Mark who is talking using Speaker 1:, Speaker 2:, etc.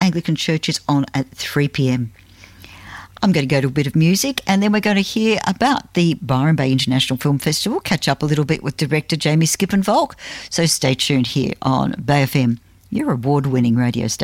Speaker 1: Anglican Church is on at 3 p.m. I'm going to go to a bit of music, and then we're going to hear about the Byron Bay International Film Festival, catch up a little bit with director Jamie Skippenvolk. So stay tuned here on Bay FM, your award-winning radio station.